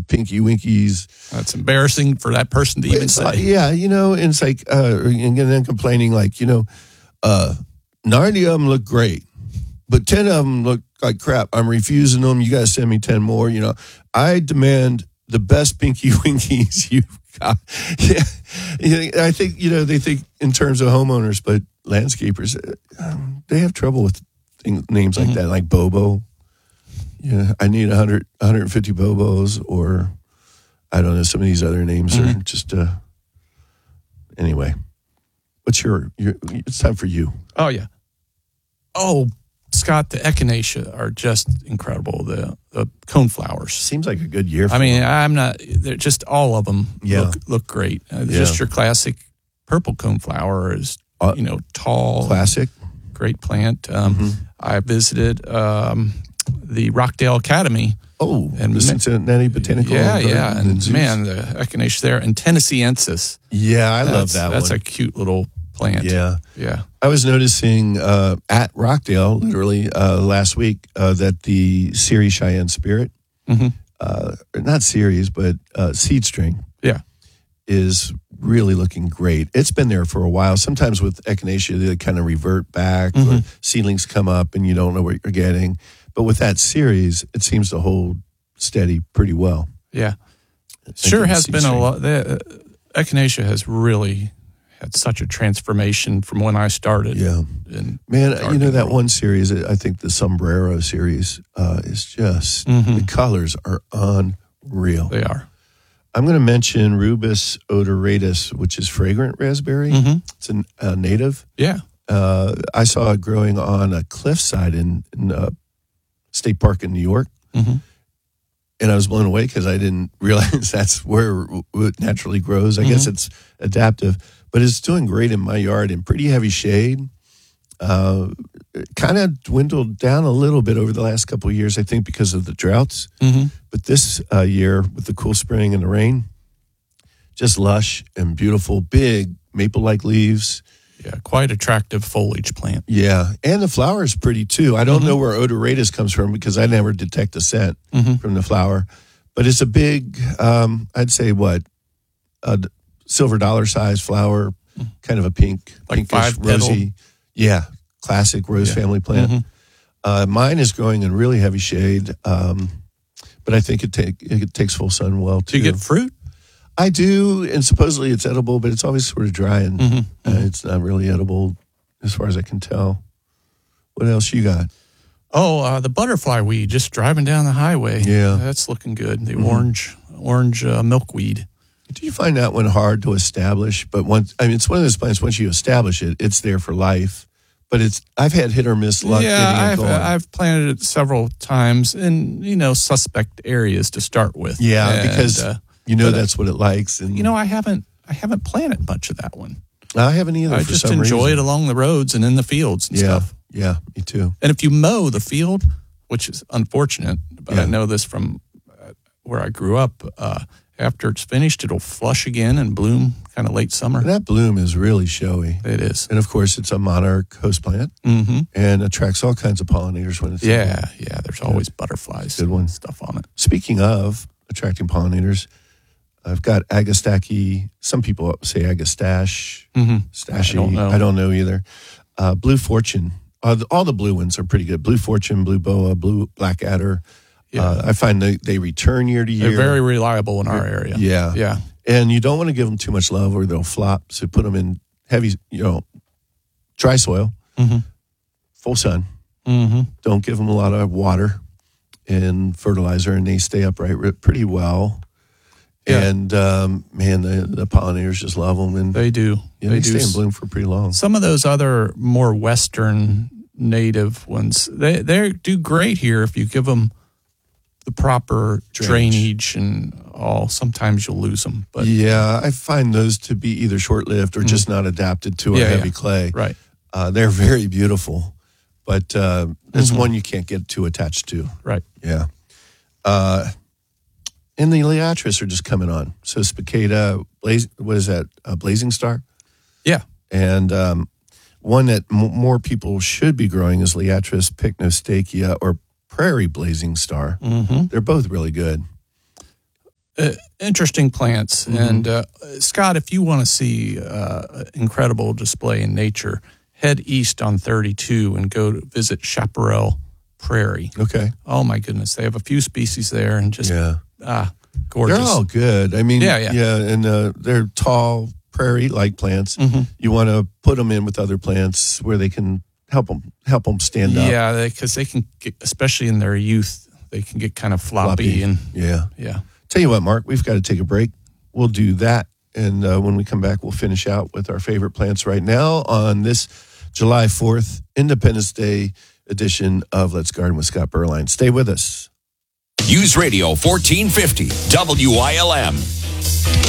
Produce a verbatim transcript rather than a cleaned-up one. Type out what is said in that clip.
pinky winkies. That's embarrassing for that person to even say. Like, yeah, you know, and it's like, uh, and then complaining like, you know, uh, ninety of them look great, but ten of them look like crap. I'm refusing them. You guys send me ten more. You know, I demand the best pinky winkies you've got. Yeah, I think, you know, they think in terms of homeowners, but landscapers, um, they have trouble with things, names like mm-hmm. that, like Bobo. Yeah, I need one hundred, one hundred fifty Bobos, or I don't know, some of these other names mm-hmm. are just, uh, anyway. What's your, your, it's time for you. Oh, yeah. Oh, Scott, the echinacea are just incredible. The, the coneflowers. Seems like a good year for I mean, them. I'm not, they're just all of them yeah. look, look great. Uh, yeah. Just your classic purple coneflower is, uh, you know, tall. Classic. Great plant. Um, mm-hmm. I visited um, the Rockdale Academy. Oh, and the Cincinnati Botanical Yeah, Garden yeah. And, and man, the echinacea there. And Tennesseeensis. Yeah, I that's, love that that's one. That's a cute little plant. Yeah. Yeah. I was noticing uh, at Rockdale, literally uh, last week, uh, that the Ceres Cheyenne Spirit, mm-hmm. uh, not Ceres, but uh, Seed String, yeah, is really looking great. It's been there for a while. Sometimes with echinacea, they kind of revert back, mm-hmm. or seedlings come up and you don't know what you're getting. But with that series, it seems to hold steady pretty well. Yeah. Sure has been a lot. The, uh, echinacea has really had such a transformation from when I started. Yeah. In Man, you know, that world. one series, I think the Sombrero series uh, is just, mm-hmm. the colors are unreal. They are. I'm going to mention Rubus odoratus, which is fragrant raspberry. Mm-hmm. It's a uh, native. Yeah. Uh, I saw it growing on a cliffside in, in uh, State Park in New York. Mm-hmm. And I was blown away because I didn't realize that's where it naturally grows. I mm-hmm. guess it's adaptive. But it's doing great in my yard in pretty heavy shade. Uh, kind of dwindled down a little bit over the last couple of years, I think, because of the droughts. Mm-hmm. But this uh, year, with the cool spring and the rain, just lush and beautiful, big maple-like leaves. Yeah, quite attractive foliage plant. Yeah, and the flower is pretty, too. I don't mm-hmm. know where odoratus comes from because I never detect a scent mm-hmm. from the flower. But it's a big, um, I'd say, what, a silver dollar size flower, kind of a pink, like pinkish, rosy. Yeah, classic rose yeah. family plant. Mm-hmm. Uh, mine is growing in really heavy shade, um, but I think it, take, it takes full sun well, too. Do you get fruit? I do, and supposedly it's edible, but it's always sort of dry, and mm-hmm. uh, it's not really edible as far as I can tell. What else you got? Oh, uh, the butterfly weed, just driving down the highway. Yeah. That's looking good. The mm-hmm. orange orange uh, milkweed. Do you find that one hard to establish? But once, I mean, it's one of those plants, once you establish it, it's there for life. But it's I've had hit or miss luck yeah, getting it I've, going. I've planted it several times in, you know, suspect areas to start with. Yeah, and, because uh, you know but, that's what it likes. And you know, I haven't I haven't planted much of that one. I haven't either. I for just some enjoy reason. it along the roads and in the fields and yeah, stuff. Yeah, me too. And if you mow the field, which is unfortunate, but yeah. I know this from uh, where I grew up, uh, after it's finished, it'll flush again and bloom kind of late summer. And that bloom is really showy. It is. And of course, it's a monarch host plant mm-hmm. and attracts all kinds of pollinators when it's Yeah, in yeah, there's always yeah. butterflies Good one. and stuff on it. Speaking of attracting pollinators, I've got Agastache. Some people say Agastache. Mm-hmm. Stashy. I don't know. I don't know either. Uh, Blue Fortune. Uh, all the blue ones are pretty good. Blue Fortune, Blue Boa, Blue Blackadder. Yeah. Uh, I find they, they return year to year. They're very reliable in our area. Yeah. Yeah. And you don't want to give them too much love or they'll flop. So put them in heavy, you know, dry soil, mm-hmm. full sun. Mm-hmm. Don't give them a lot of water and fertilizer, and they stay upright pretty well. Yeah. And, um, man, the, the pollinators just love them. And they do. Yeah, they, they do. stay in bloom for pretty long. Some of those other more western native ones, they they do great here if you give them the proper drainage, drainage and all. Sometimes you'll lose them. But yeah, I find those to be either short-lived or mm-hmm. just not adapted to a yeah, heavy yeah. clay. Right. Uh, they're very beautiful, but uh, there's mm-hmm. one you can't get too attached to. Right. Yeah. Uh, and the Liatris are just coming on. So Spicata, Blaze, what is that, uh, Blazing Star? Yeah. And um, one that m- more people should be growing is Liatris pycnostakia or Prairie Blazing Star. Mm-hmm. They're both really good. uh, interesting plants. Mm-hmm. And uh, Scott, if you want to see uh, incredible display in nature, head east on thirty-two and go to visit Chaparral Prairie. Okay. Oh my goodness, they have a few species there, and just Yeah. ah, gorgeous. They're all good. I mean, Yeah, yeah. yeah, and uh, they're tall prairie-like plants. Mm-hmm. You want to put them in with other plants where they can help them help them stand up. Yeah, because they, they can get, especially in their youth, they can get kind of floppy, Floppy. and Yeah. yeah. Tell you what, Mark, we've got to take a break. We'll do that, and uh, when we come back, we'll finish out with our favorite plants right now on this July fourth, Independence Day edition of Let's Garden with Scott Berline. Stay with us. News Radio fourteen fifty, W I L M.